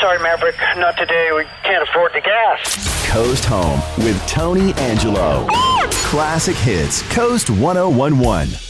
sorry, Maverick, not today. We can't afford the gas. Coast Home with Tony Angelo. Classic Hits, Coast 1011.